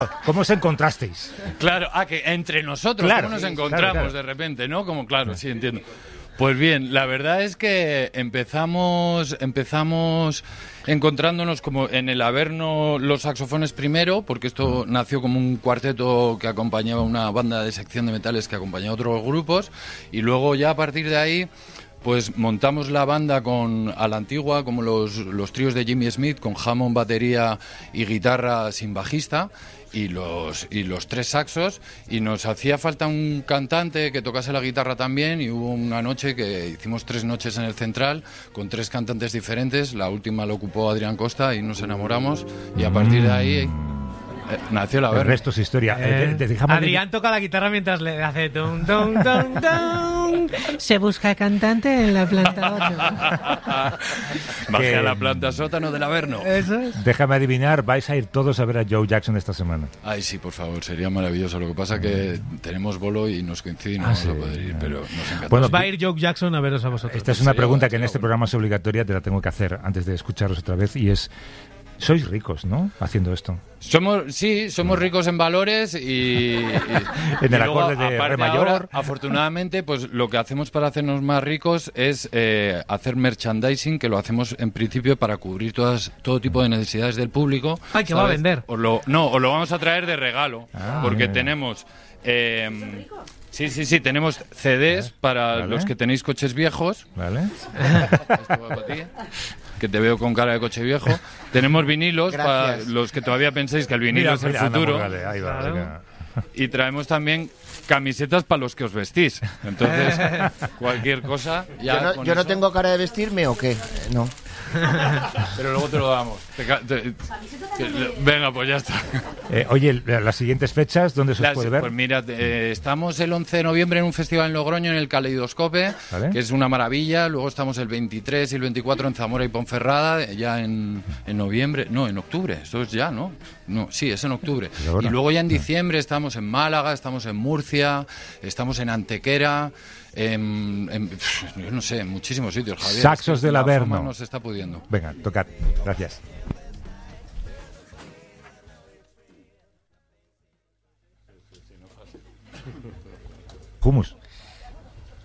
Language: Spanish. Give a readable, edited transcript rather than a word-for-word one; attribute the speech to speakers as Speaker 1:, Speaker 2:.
Speaker 1: ¿Cómo os encontrasteis?
Speaker 2: Claro, que entre nosotros,
Speaker 1: claro,
Speaker 2: ¿cómo nos encontramos
Speaker 1: claro.
Speaker 2: de repente, no? Como claro, sí, entiendo. Pues bien, la verdad es que empezamos encontrándonos como en el Averno los saxofones primero, porque esto nació como un cuarteto que acompañaba una banda de sección de metales que acompañaba a otros grupos, y luego ya a partir de ahí pues montamos la banda a la antigua, como los tríos de Jimmy Smith, con Hammond, batería y guitarra sin bajista, y los tres saxos, y nos hacía falta un cantante que tocase la guitarra también, y hubo una noche que hicimos 3 noches en el Central con 3 cantantes diferentes. La última lo ocupó Adrián Costa y nos enamoramos, y a partir de ahí nació la Averno.
Speaker 1: El resto es historia.
Speaker 3: Adrián toca la guitarra mientras le hace dun, dun, dun, dun. Se busca cantante en la planta 8.
Speaker 2: Bajé a la planta sótano del Averno.
Speaker 3: Eso es.
Speaker 1: Déjame adivinar, vais a ir todos a ver a Joe Jackson esta semana.
Speaker 2: Ay, sí, por favor, sería maravilloso. Lo que pasa es que tenemos bolo y nos coincide y no vamos a poder ir, pero nos encanta.
Speaker 1: Bueno,
Speaker 3: Va a ir Joe Jackson a veros a vosotros.
Speaker 1: Esta es una pregunta que en este programa es obligatoria, te la tengo que hacer antes de escucharos otra vez, y es: sois ricos, ¿no?, haciendo esto.
Speaker 2: Somos ricos en valores y
Speaker 1: en el
Speaker 2: luego,
Speaker 1: acorde de re mayor.
Speaker 2: Ahora, afortunadamente, pues lo que hacemos para hacernos más ricos es hacer merchandising, que lo hacemos en principio para cubrir todo tipo de necesidades del público.
Speaker 3: Ay, que va a vender.
Speaker 2: Os lo vamos a traer de regalo, porque tenemos... Sí, tenemos CDs para los que tenéis coches viejos.
Speaker 1: Vale.
Speaker 2: Esto va para ti, que te veo con cara de coche viejo. Tenemos vinilos. Gracias. Para los que todavía pensáis que el vinilo es el futuro.
Speaker 1: Ahí va, venga.
Speaker 2: Y traemos también camisetas para los que os vestís. Entonces, cualquier cosa...
Speaker 4: ¿Yo no tengo cara de vestirme o qué? No.
Speaker 2: Pero luego te lo damos. Venga, pues ya está.
Speaker 1: Oye, las siguientes fechas, ¿dónde se os puede ver?
Speaker 2: Pues mira, estamos el 11 de noviembre en un festival en Logroño, en el Caleidoscope, ¿vale?, que es una maravilla. Luego estamos el 23 y el 24 en Zamora y Ponferrada, ya en noviembre. No, en octubre. Esto es ya, ¿no? No, sí, es en octubre. Y luego ya en diciembre estamos en Málaga, estamos en Murcia, estamos en Antequera... yo no sé, en muchísimos sitios, Javier.
Speaker 1: Saxos del Averno.
Speaker 2: No se está pudiendo.
Speaker 1: Venga, tocad. Gracias. Hummus.